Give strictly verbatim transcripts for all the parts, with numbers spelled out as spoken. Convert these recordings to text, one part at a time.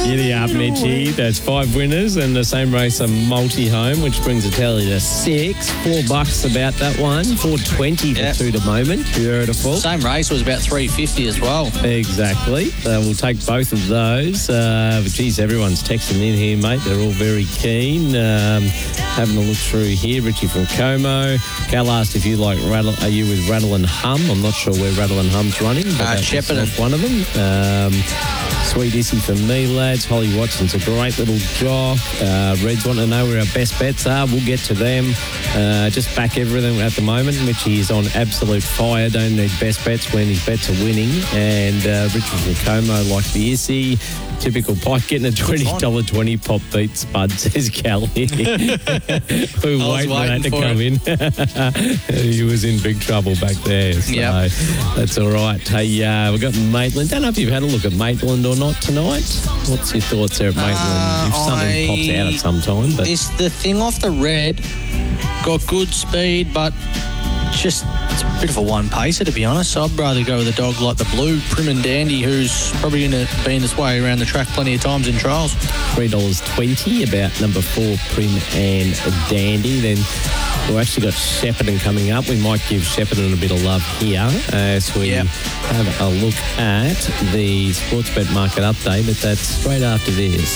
Giddy up, Mitchy. That's five winners and the same race a multi-home, which brings the tally to six. Four bucks about that one. Four twenty for Yep. two to moment. Beautiful. Same race was about three fifty as well. Exactly. Uh, we'll take both of those. Uh, but geez, everyone's texting in here, mate. They're all very keen. Um, having a look through here. Richie from Como. Cal asked if you like rattle. Are you with Rattle and Hum? I'm not sure where Rattle and Hum's running. But Uh, that's Shepparton. one of them. Um, Sweet Issy from me, lads. Holly Watson's a great little jock. Uh, Reds want to know where our best bets are. We'll get to them. Uh, just back everything at the moment. Mitchie is on absolute fire. Don't need best bets when his bets are winning. And uh, Richard from Como like the Issy. Typical Pike getting a twenty dollars twenty pop beat Spud, says Cal here. We were I was waiting for that waiting to for come in. He was in big trouble back there. So Yep. that's all right. Hey, uh, we've got Maitland. Don't know if you've had a look at Maitland or not tonight. What's your thoughts there at Maitland? Uh, if something I- pops out at some time. But This the thing off the red, got good speed, but just it's a bit of a one pacer to be honest. So I'd rather go with a dog like the Blue, Prim and Dandy, who's probably going to be in its way around the track plenty of times in trials. three dollars twenty about number four, Prim and Dandy. Then we've actually got Shepparton coming up. We might give Shepparton a bit of love here as we Yep. have a look at the Sportsbet market update, but that's straight after this.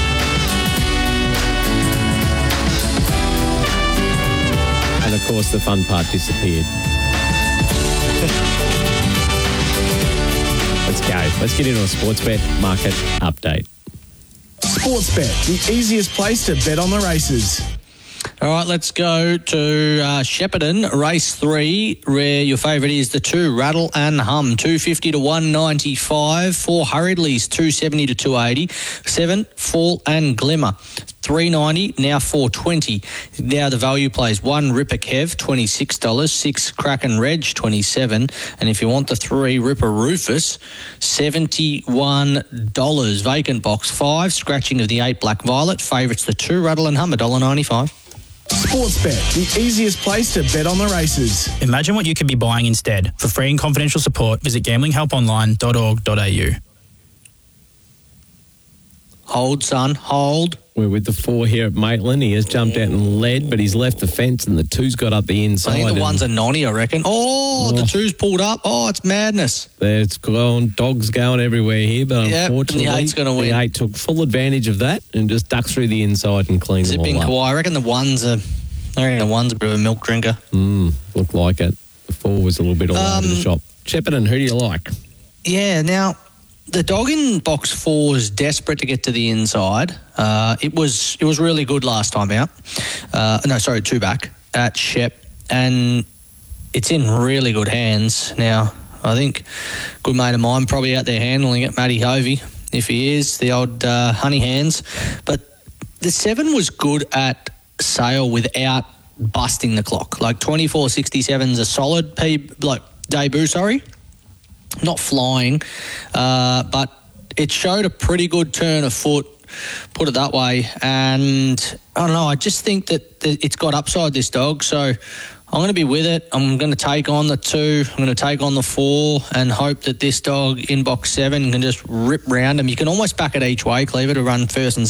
And of course, the fun part disappeared. Let's go. Let's get into a Sportsbet market update. Sportsbet, the easiest place to bet on the races. All right, let's go to uh, Shepparton, race three, where your favourite is the two, Rattle and Hum, two fifty to one ninety-five. Four, Hurriedly's, two seventy to two eighty. Seven, Fall and Glimmer, three ninety, now four twenty. Now the value plays, one, Ripper Kev, twenty-six dollars. Six, Kraken Reg, twenty-seven. And if you want the three, Ripper Rufus, seventy-one dollars. Vacant box five, scratching of the eight, Black Violet. Favourites the two, Rattle and Hum, one dollar ninety-five. Sportsbet, the easiest place to bet on the races. Imagine what you could be buying instead. For free and confidential support, visit gambling help online dot org dot a u. Hold, son, hold. We're with the four here at Maitland. He has jumped out and led, but he's left the fence and the two's got up the inside. I think the and one's a nonny, I reckon. Oh, the two's pulled up. Oh, it's madness. There's gone, dogs going everywhere here, but Yep, unfortunately, and the eight's gonna win. the eight took full advantage of that and just ducked through the inside and cleaned them Zipping all up. Kawhi. I reckon the one's a, I reckon the one's a bit of a milk drinker. Mm, looked like it. The four was a little bit all Um, over the shop. Shepparton, who do you like? Yeah, now, the dog in box four is desperate to get to the inside. Uh, it was it was really good last time out. Uh, no, sorry, two back at Shep. And it's in really good hands. Now, I think a good mate of mine probably out there handling it, Matty Hovey, if he is, the old uh, honey hands. But the seven was good at sale without busting the clock. Like twenty-four sixty-seven's a solid P, like debut, sorry. Not flying, uh, but it showed a pretty good turn of foot, put it that way. And I don't know, I just think that the, it's got upside, this dog. So I'm going to be with it. I'm going to take on the two. I'm going to take on the four and hope that this dog in box seven can just rip round him. You can almost back it each way, Cleaver, to run first and